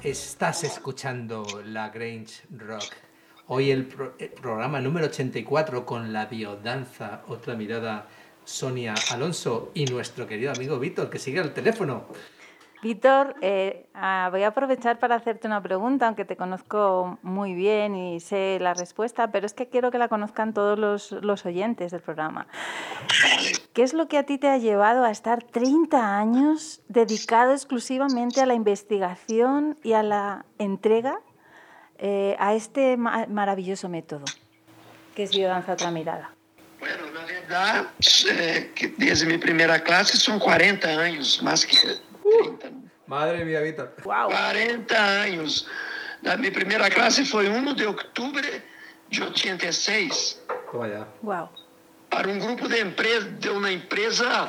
Estás escuchando La Grange Rock. Hoy el programa número 84 con la biodanza, otra mirada, Sonia Alonso y nuestro querido amigo Víctor, que sigue al teléfono. Víctor, voy a aprovechar para hacerte una pregunta, aunque te conozco muy bien y sé la respuesta, pero es que quiero que la conozcan todos los oyentes del programa. ¿Qué es lo que a ti te ha llevado a estar 30 años dedicado exclusivamente a la investigación y a la entrega a este maravilloso método, que es biodanza otra mirada? Bueno, na verdade, desde mi primera clase son 40 años, más que 30. Madre mía, Víctor. Wow. 40 años. Mi primera clase foi 1 de outubro de 86. Toma ya. Wow. Para um grupo de uma empresa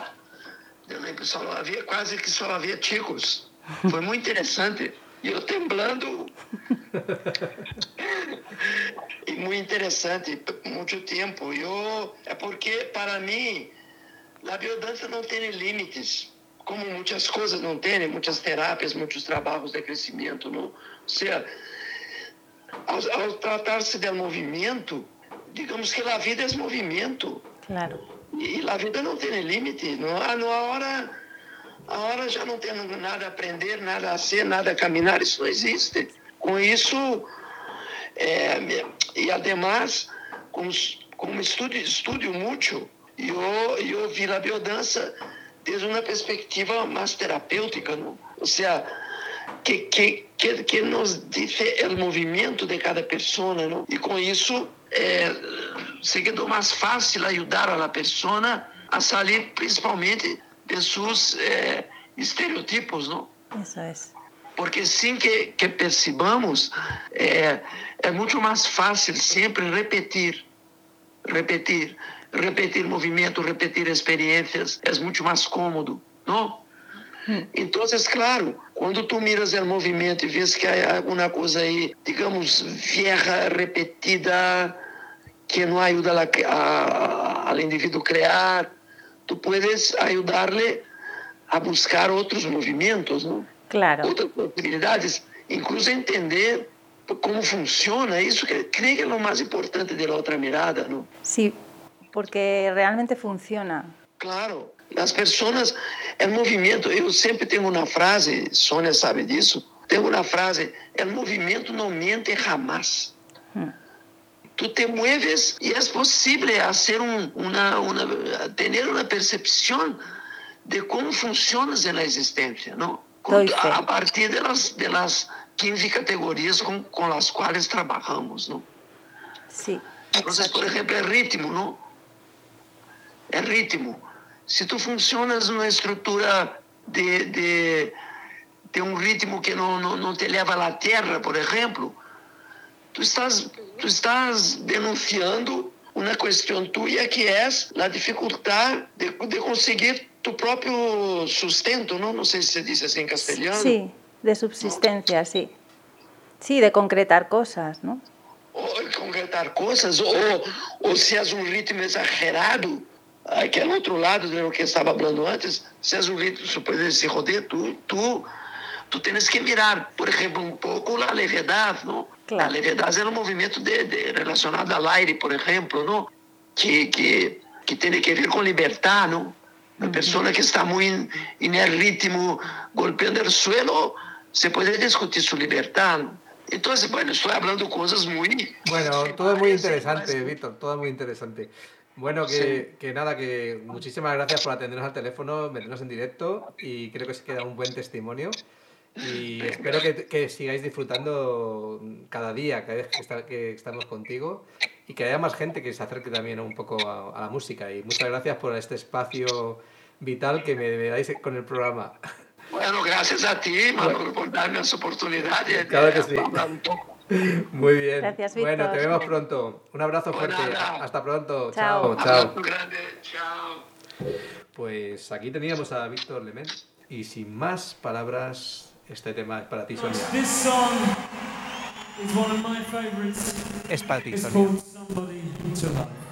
quase que só havia chicos. Foi muito interessante. E eu temblando. E muito interessante, muito tempo. É porque, para mim, a biodança não tem limites. Como muitas coisas não tem, muitas terapias, muitos trabalhos de crescimento. Não? Ou seja, ao tratar-se do movimento, digamos que a vida é movimento. Claro. E a vida não tem limite. Não? A hora já não tem nada a aprender, nada a ser, nada a caminhar. Isso não existe. Com isso, e además, como estudo muito, eu vi a biodança desde uma perspectiva mais terapêutica, não? Ou seja, que nos diz o movimento de cada pessoa, não? E com isso se quedou mais fácil ajudar a pessoa a sair principalmente de seus estereotipos, não? Isso é. Porque sem que percebamos, é muito mais fácil sempre repetir movimento, repetir experiências, é muito mais cômodo, não? Então, claro, quando tu miras o movimento e vês que há alguma coisa aí, digamos, vieja, repetida, que não ajuda ao indivíduo a criar, tu puedes ajudar-lhe a buscar outros movimentos, não? Claro. Outras possibilidades, incluso entender como funciona. Isso que creio que é o mais importante da outra mirada, não? Sí, porque realmente funciona. Claro. As pessoas, o movimento, eu sempre tenho uma frase, Sônia sabe disso, tenho uma frase, o movimento não mente jamás. Tu te mueves e é possível ter uma percepção de como funcionas na existência, não? A partir das 15 categorias com as quais trabalhamos, não? Sim. Então, por exemplo, é ritmo, não? É ritmo. Se tu funcionas numa estrutura de um ritmo que não te leva à terra, por exemplo, tu estás denunciando uma questão tua que é a dificuldade de conseguir tu próprio sustento, não? Não sei se se diz assim em castelhano. Sí, de subsistencia, sí. Sí, de concretar cosas, ¿no? Ou concretar coisas, ou se és um ritmo exagerado, que é o outro lado do que estava falando antes, se és um ritmo, se pode se rodear, tu tens que mirar, por exemplo, um pouco a levedade, não? Claro. A levedade é um movimento relacionado ao aire, por exemplo, não? Que tem que ver com libertar, não? Uma pessoa que está muito em ritmo, golpeando o suelo, se pode discutir sua liberdade. Então, bueno, estou falando coisas muito... Bueno, todo es muy interesante, Víctor, todo es muy interesante. Bueno, que nada, que muchísimas gracias por atendernos al teléfono, meternos en directo, y creo que se queda un buen testimonio. Y espero que sigáis disfrutando cada día, cada vez que estamos contigo, y que haya más gente que se acerque también un poco a la música. Y muchas gracias por este espacio vital que me dais con el programa. Bueno, gracias a ti, Manu, por darme esa oportunidad de Claro que sí. hablar un poco. Muy bien. Gracias, Víctor. Bueno, te vemos pronto. Un abrazo fuerte. nada. Hasta pronto. Chao. Chao. Abrazo grande, chao. Pues aquí teníamos a Víctor Lement. Y sin más palabras, este tema es para ti, Sonia. This song is one of my favorites. Es para ti, It's Sonia. called Somebody to Love.